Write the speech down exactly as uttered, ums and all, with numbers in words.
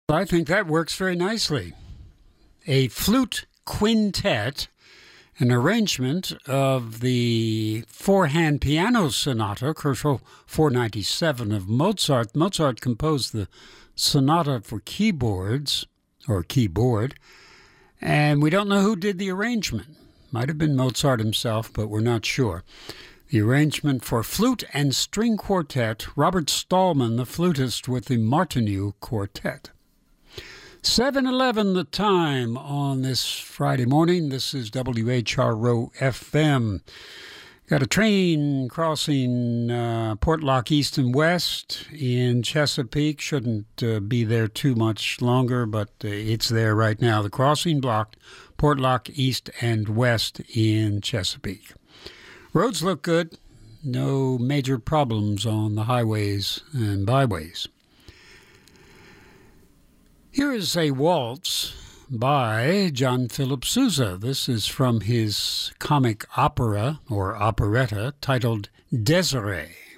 I think that works very nicely. A flute quintet, an arrangement of the four-hand piano sonata, Koszul four ninety-seven of Mozart. Mozart composed the sonata for keyboards, or keyboard, and we don't know who did the arrangement. Might have been Mozart himself, but we're not sure. The arrangement for flute and string quartet, Robert Stallman, the flutist with the Martinue Quartet. seven eleven the time on this Friday morning. This is W H R O F M. Got a train crossing uh, Portlock East and West in Chesapeake. Shouldn't uh, be there too much longer, but uh, it's there right now. The crossing blocked Portlock East and West in Chesapeake. Roads look good. No major problems on the highways and byways. Here is a waltz by John Philip Sousa. This is from his comic opera or operetta titled Desiree.